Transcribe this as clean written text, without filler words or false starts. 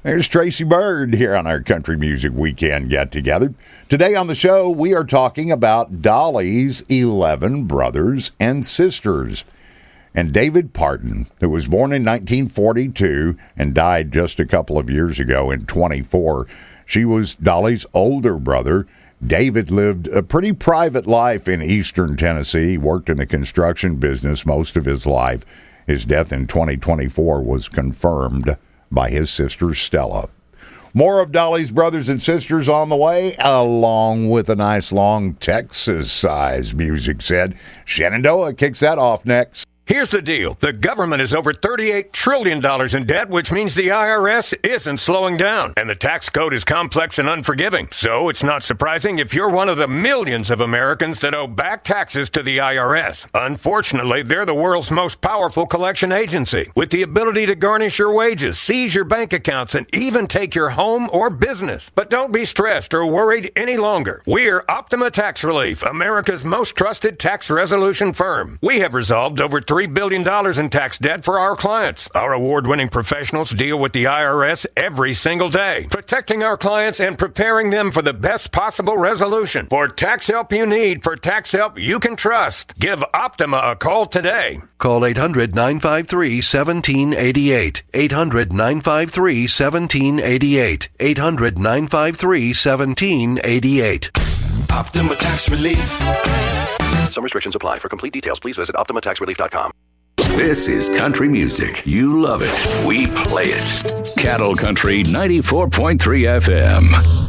There's Tracy Byrd here on our Country Music Weekend Get-Together. Today on the show, we are talking about Dolly's 11 brothers and sisters. And David Parton, who was born in 1942 and died just a couple of years ago in 24. She was Dolly's older brother. David lived a pretty private life in eastern Tennessee. He worked in the construction business most of his life. His death in 2024 was confirmed by his sister Stella. More of Dolly's brothers and sisters on the way, along with a nice long Texas-sized music set. Shenandoah kicks that off next. Here's the deal. The government is over $38 trillion in debt, which means the IRS isn't slowing down. And the tax code is complex and unforgiving. So it's not surprising if you're one of the millions of Americans that owe back taxes to the IRS. Unfortunately, they're the world's most powerful collection agency, with the ability to garnish your wages, seize your bank accounts, and even take your home or business. But don't be stressed or worried any longer. We're Optima Tax Relief, America's most trusted tax resolution firm. We have resolved over $3 billion in tax debt for our clients. Our award-winning professionals deal with the IRS every single day, protecting our clients and preparing them for the best possible resolution. For tax help you need, for tax help you can trust, give Optima a call today. Call 800-953-1788. 800-953-1788. 800-953-1788. Optima Tax Relief. Some restrictions apply. For complete details, please visit OptimaTaxRelief.com. This is country music. You love it. We play it. Cattle Country 94.3 FM.